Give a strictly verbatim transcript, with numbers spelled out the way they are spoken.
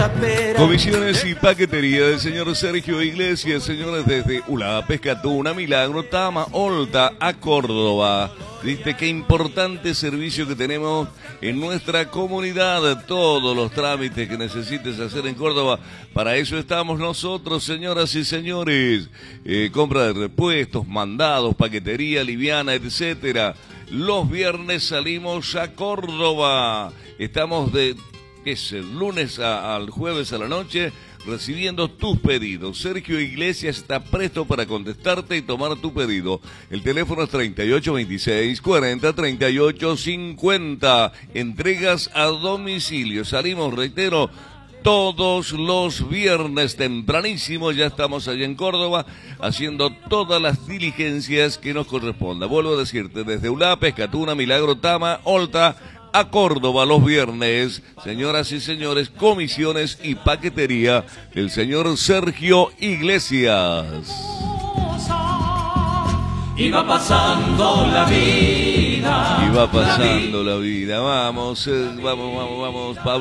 Comisiones y paquetería del señor Sergio Iglesias, señores, desde Ulá, Pescatuna, Milagro, Tama, Olta, a Córdoba. ¿Viste qué importante servicio que tenemos en nuestra comunidad? Todos los trámites que necesites hacer en Córdoba, para eso estamos nosotros, señoras y señores. Eh, compra de repuestos, mandados, paquetería liviana, etcétera. Los viernes salimos a Córdoba. Estamos de... que es el lunes a, al jueves a la noche, recibiendo tus pedidos. Sergio Iglesias está presto para contestarte y tomar tu pedido. El teléfono es treinta y ocho veintiséis cuarenta treinta y ocho cincuenta. Entregas a domicilio. Salimos, reitero, todos los viernes tempranísimo. Ya estamos allá en Córdoba haciendo todas las diligencias que nos corresponda. Vuelvo a decirte, desde Ulá, Pescatuna, Milagro, Tama, Olta, a Córdoba los viernes, señoras y señores, comisiones y paquetería del señor Sergio Iglesias. Iba pasando la vida. Iba pasando la vida. Vamos, eh, vamos, vamos, vamos, Pablo.